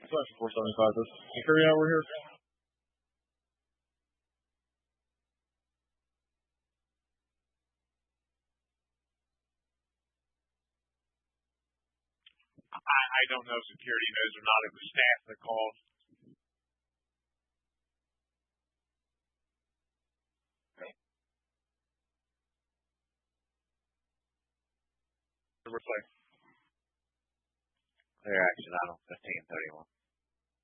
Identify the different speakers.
Speaker 1: Slash 475. This security hour here.
Speaker 2: I don't know if security knows or not. It was staff that called.
Speaker 3: Clear action item 1531.